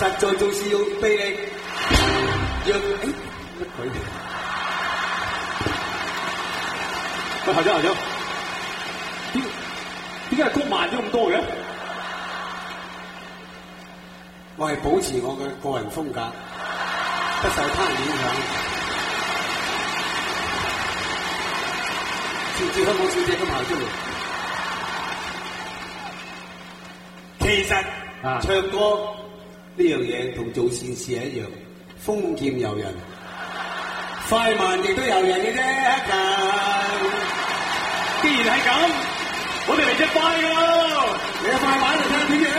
實在做事要臂力，要乜鬼嚟？ 喂，校長，點解曲慢咗咁多嘅？ 我係保持我嘅個人風格，不受他人影響。照香港小姐咁行出嚟，其實唱歌呢樣嘢同做善事係一樣，豐儉由人，快慢亦都由人嘅啫。 既然係咁，我哋嚟隻快㗎！ 你快慢嚟睇下點樣？